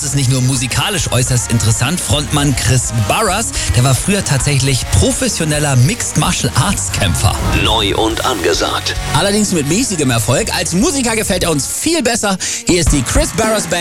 ist nicht nur musikalisch äußerst interessant. Frontmann Chris Barras, der war früher tatsächlich professioneller Mixed Martial Arts Kämpfer. Neu und angesagt. Allerdings mit mäßigem Erfolg. Als Musiker gefällt er uns viel besser. Hier ist die Chris Barras Band.